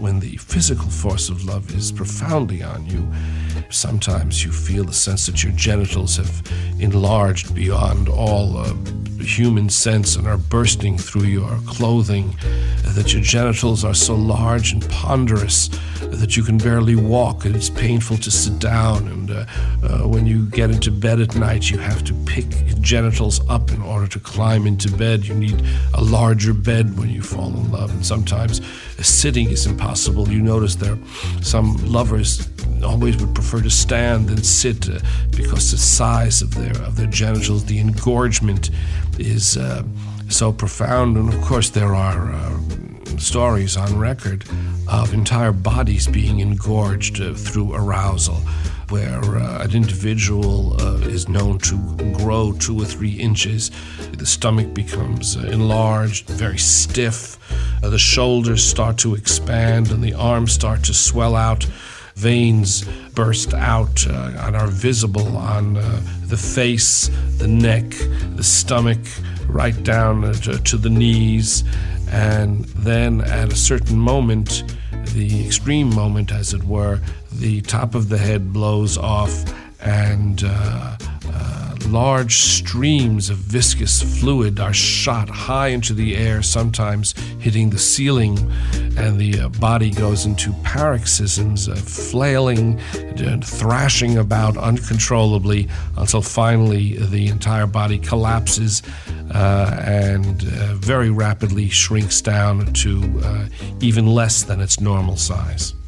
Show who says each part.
Speaker 1: when the physical force of love is profoundly on you, sometimes you feel the sense that your genitals have enlarged beyond all human sense and are bursting through your clothing, that your genitals are so large and ponderous that you can barely walk and it's painful to sit down, and when you get into bed at night you have to pick your genitals up in order to climb into bed. You need a larger bed when you fall in love, and sometimes sitting is impossible. You notice there some lovers always would prefer to stand than sit because the size of their genitals, the engorgement is so profound. And of course there are stories on record of entire bodies being engorged through arousal, where an individual is known to grow 2 or 3 inches. The stomach becomes enlarged, very stiff. The shoulders start to expand and the arms start to swell out. Veins burst out and are visible on the face, the neck, the stomach, right down to the knees. And then at a certain moment, the extreme moment as it were, the top of the head blows off and large streams of viscous fluid are shot high into the air, sometimes hitting the ceiling, and the body goes into paroxysms of flailing and thrashing about uncontrollably until finally the entire body collapses and very rapidly shrinks down to even less than its normal size.